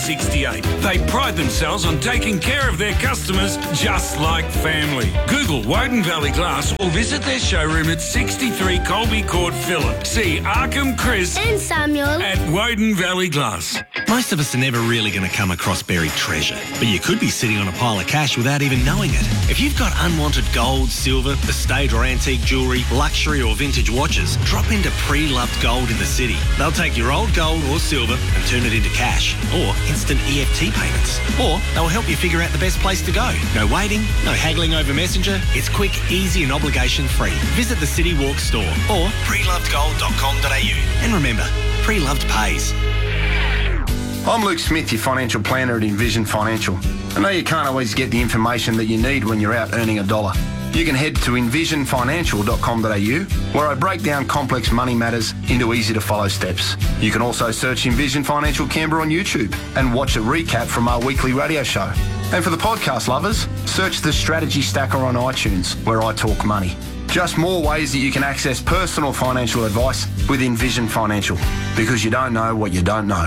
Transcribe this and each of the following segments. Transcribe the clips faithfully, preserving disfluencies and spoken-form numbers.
sixty-eight. They pride themselves on taking care of their customers just like family. Google Woden Valley Glass or visit their showroom at sixty-three Colby Court, Phillip. See Arkham, Chris and Samuel at Woden Valley Glass. Most of us are never really going to come across buried treasure, but you could be sitting on a pile of cash without even knowing it. If you've got unwanted gold, silver, estate or antique jewellery, luxury or vintage watches, drop into Pre-Loved Gold in the city. They'll take your old gold or silver and turn it into cash or instant E F T payments. Or they'll help you figure out the best place to go. No waiting, no haggling over Messenger. It's quick, easy and obligation-free. Visit the City Walk store or pre loved gold dot com dot a u. And remember, Pre-Loved pays. I'm Luke Smith, your financial planner at Envision Financial. I know you can't always get the information that you need when you're out earning a dollar. You can head to envision financial dot com dot a u, where I break down complex money matters into easy-to-follow steps. You can also search Envision Financial Canberra on YouTube and watch a recap from our weekly radio show. And for the podcast lovers, search the Strategy Stacker on iTunes, where I talk money. Just more ways that you can access personal financial advice with Envision Financial, because you don't know what you don't know.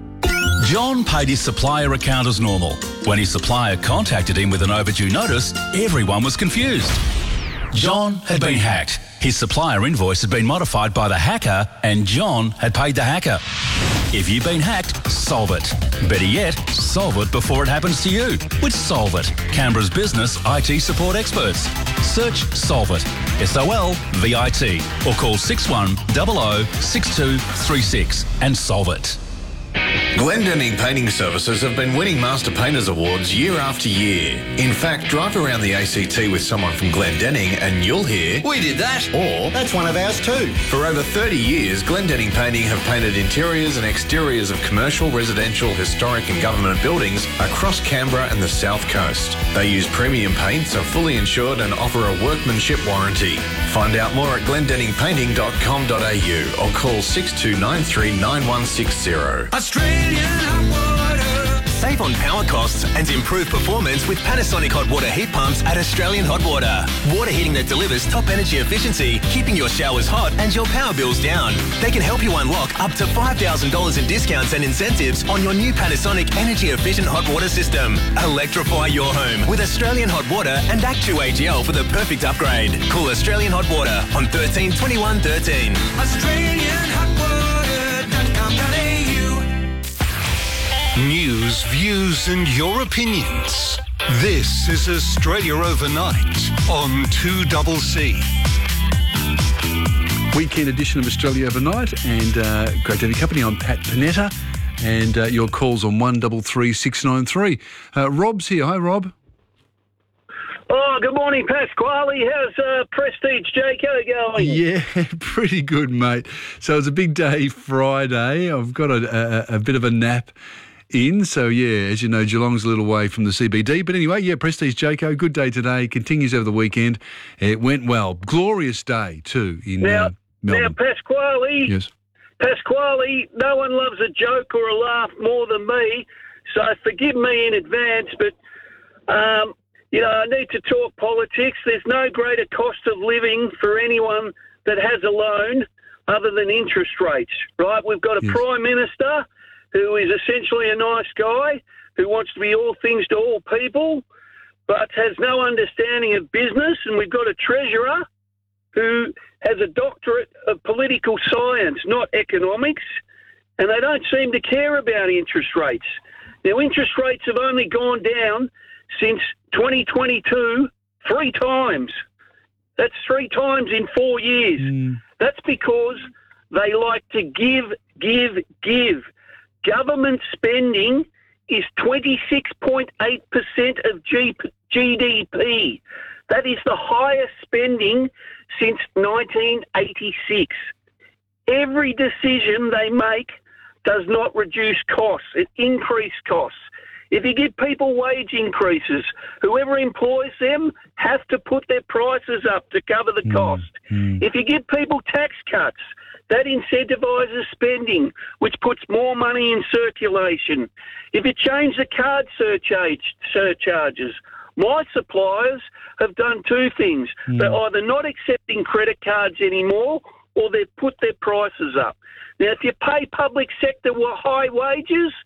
John paid his supplier account as normal. When his supplier contacted him with an overdue notice, everyone was confused. John had been hacked. His supplier invoice had been modified by the hacker, and John had paid the hacker. If you've been hacked, solve it. Better yet, solve it before it happens to you with Solve It, Canberra's business I T support experts. Search Solve It, S O L V I T, or call six one zero zero six two three six and solve it. Glendenning Painting Services have been winning Master Painters Awards year after year. In fact, drive around the A C T with someone from Glendenning and you'll hear, "We did that," or "That's one of ours too." For over thirty years, Glendenning Painting have painted interiors and exteriors of commercial, residential, historic and government buildings across Canberra and the South Coast. They use premium paints, are fully insured and offer a workmanship warranty. Find out more at glendenning painting dot com dot a u or call six two nine three nine one six zero. Australian hot water. Save on power costs and improve performance with Panasonic hot water heat pumps at Australian Hot Water. Water heating that delivers top energy efficiency, keeping your showers hot and your power bills down. They can help you unlock up to five thousand dollars in discounts and incentives on your new Panasonic energy efficient hot water system. Electrify your home with Australian Hot Water and Act two A G L for the perfect upgrade. Call Australian Hot Water on thirteen twenty-one thirteen. Australian hot water dot com dot a u. News, views and your opinions. This is Australia Overnight on two C C. Weekend edition of Australia Overnight, and uh, great to have your company. I'm Pat Panetta, and uh, your calls on one three three six nine three. Uh, Rob's here. Hi, Rob. Oh, good morning, Pasquale. How's uh, Prestige J K going? Yeah, pretty good, mate. So it's a big day Friday. I've got a, a, a bit of a nap in. So, yeah, as you know, Geelong's a little way from the C B D. But anyway, yeah, Prestige J K, good day today. Continues over the weekend. It went well. Glorious day, too, in now, uh, Melbourne. Now, Pasquale, yes. Pasquale, no one loves a joke or a laugh more than me, so forgive me in advance, but, um, you know, I need to talk politics. There's no greater cost of living for anyone that has a loan other than interest rates, right? We've got a yes. Prime Minister who is essentially a nice guy, who wants to be all things to all people, but has no understanding of business. And we've got a treasurer who has a doctorate of political science, not economics, and they don't seem to care about interest rates. Now, interest rates have only gone down since twenty twenty-two three times. That's three times in four years. Mm. That's because they like to give, give, give. Government spending is twenty-six point eight percent of G D P. That is the highest spending since nineteen eighty-six. Every decision they make does not reduce costs, it increases costs. If you give people wage increases, whoever employs them have to put their prices up to cover the cost. Mm. If you give people tax cuts, that incentivises spending, which puts more money in circulation. If you change the card surcharge, surcharges, my suppliers have done two things. Mm. They're either not accepting credit cards anymore or they've put their prices up. Now, if you pay public sector high wages,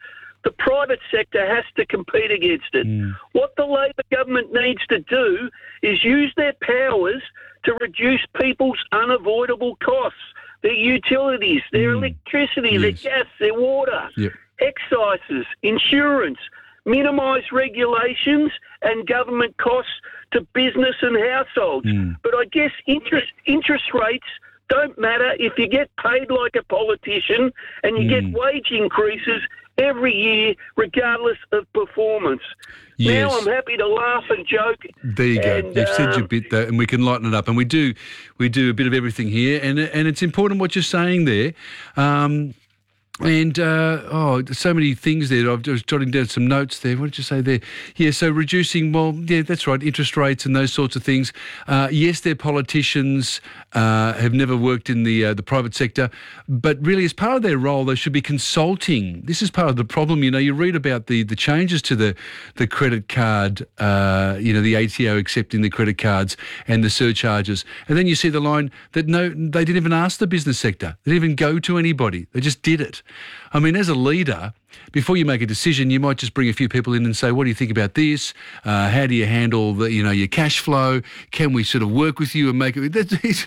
The private sector has to compete against it. Mm. What the Labor government needs to do is use their powers to reduce people's unavoidable costs, their utilities, their Mm. electricity, Yes. their gas, their water, Yep. excises, insurance, minimise regulations and government costs to business and households. Mm. But I guess interest interest rates don't matter if you get paid like a politician and you Mm. get wage increases every year regardless of performance. Yes. Now I'm happy to laugh and joke. There you go. And, You've said your um, bit though, and we can lighten it up. And we do, we do a bit of everything here, and and it's important what you're saying there. Um, And, uh, oh, so many things there. I've just jotting down some notes there. What did you say there? Yeah, so reducing, well, yeah, that's right, interest rates and those sorts of things. Uh, yes, they're politicians, uh, have never worked in the uh, the private sector, but really as part of their role, they should be consulting. This is part of the problem. You know, you read about the, the changes to the, the credit card, uh, you know, the A T O accepting the credit cards and the surcharges. And then you see the line that no, they didn't even ask the business sector. They didn't even go to anybody. They just did it. I mean, as a leader, before you make a decision, you might just bring a few people in and say, what do you think about this? Uh, how do you handle the, you know, your cash flow? Can we sort of work with you and make it? That's,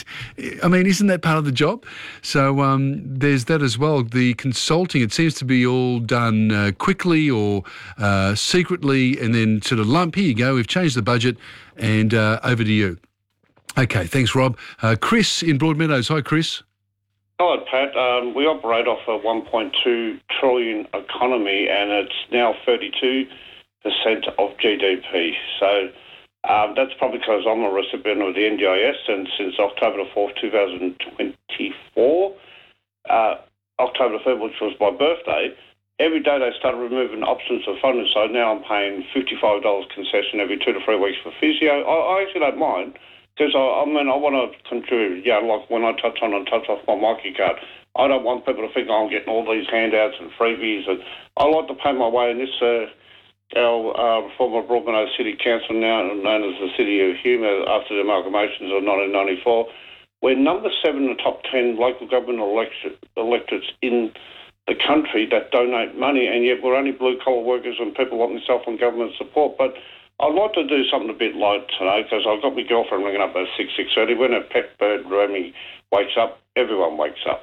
I mean, isn't that part of the job? So um, there's that as well. The consulting, it seems to be all done uh, quickly or uh, secretly and then sort of lump, here you go, we've changed the budget and uh, over to you. Okay, thanks, Rob. Uh, Chris in Broadmeadows. Hi, Chris. Hello, Pat. Um, we operate off a one point two trillion economy and it's now thirty-two percent of G D P. So um, that's probably because I'm a recipient of the N D I S and since October the fourth, two thousand twenty-four, uh, October the third, which was my birthday, every day they started removing options of funding. So now I'm paying fifty-five dollars concession every two to three weeks for physio. I, I actually don't mind. Because, I, I mean, I want to contribute, yeah, like when I touch on and touch off my Myki card, I don't want people to think oh, I'm getting all these handouts and freebies. And I like to pay my way in this, uh, our uh, former Broadmeadows City Council, now known as the City of Humour, after the amalgamations of nineteen ninety-four, we're number seven in the top ten local government elect- electorates in the country that donate money, and yet we're only blue-collar workers and people like myself on government support. But I'd like to do something a bit light today because I've got my girlfriend ringing up at six, six thirty. When her pet bird, Remy, wakes up, everyone wakes up.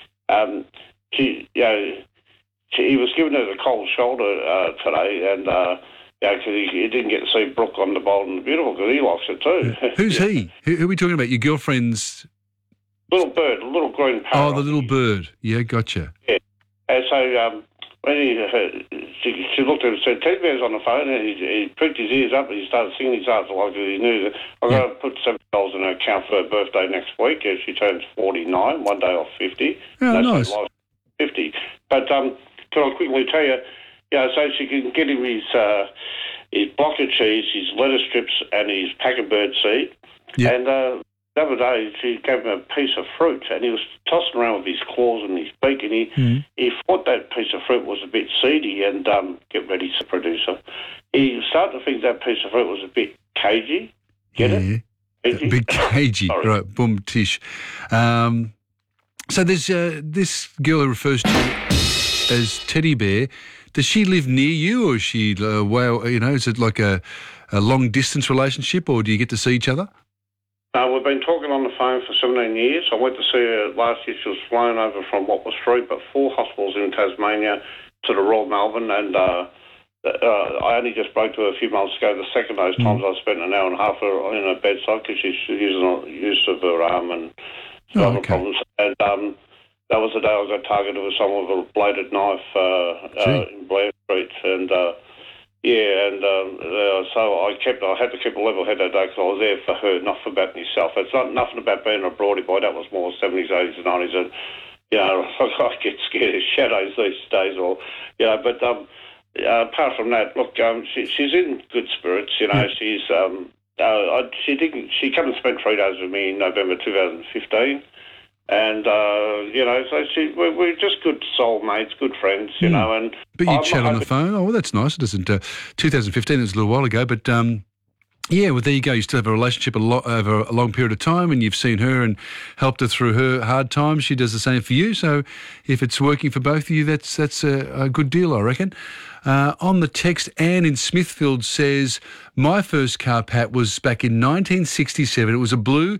Um, she, you know, she, he was giving her the cold shoulder uh, today and, uh, you know, because he, he didn't get to see Brooke on the Bold and the Beautiful because he likes it too. Who's yeah. he? Who, who are we talking about? Your girlfriend's... Little bird, a little green parrot. Oh, the little bird. Yeah, gotcha. Yeah. And so... Um, When he, uh, she, she looked at him and said, Teddy Bear's on the phone, and he, he pricked his ears up and he started singing his heart like he knew that I've got to put seventy dollars in her account for her birthday next week as she turns forty-nine, one day off fifty. Oh, no, nice. fifty. But um, can I quickly tell you, you know, so she can get him his, uh, his block of cheese, his lettuce strips and his pack of bird seed. Yep. And uh, the other day she gave him a piece of fruit and he was tossing around with his claws and his beak and he, Mm. he thought that piece of fruit was a bit seedy and, um, get ready to producer. He started to think that piece of fruit was a bit cagey. Get yeah. it? Cagey? A bit cagey. Sorry. Right, boom, tish. Um, so there's uh, this girl who refers to you as Teddy Bear. Does she live near you or is she, uh, well, you know, is it like a, a long-distance relationship or do you get to see each other? No, we've been talking on the phone for seventeen years. I went to see her last year. She was flown over from what was three but four hospitals in Tasmania to the Royal Melbourne, and uh, uh, I only just spoke to her a few months ago. The second of those times I spent an hour and a half in her bedside because she's using use of her arm and Oh, other okay. problems. And um, that was the day I got targeted with someone with a bladed knife uh, uh, in Blair Street, and. Uh, Yeah, and um, uh, so I kept. I had to keep a level head that day because I was there for her, not for about myself. It's not nothing about being a broadie boy. That was more seventies, eighties, and nineties, and you know, I get scared of shadows these days. Or you know, but um, uh, apart from that, look, um, she, she's in good spirits. You know, she's um, uh, I, she didn't. She came and spent three days with me in November two thousand fifteen. And, uh, you know, so she, we're, we're just good soulmates, good friends, you Mm. know. And But you I'm chat not on the hoping- phone. Oh, well, that's nice. It isn't uh, two thousand fifteen. It was a little while ago, but um, Yeah, well, there you go. You still have a relationship a lo- over a long period of time, and you've seen her and helped her through her hard times. She does the same for you. So if it's working for both of you, that's that's a, a good deal, I reckon. Uh, on the text, Anne in Smithfield says, my first car, Pat, was back in nineteen sixty-seven. It was a blue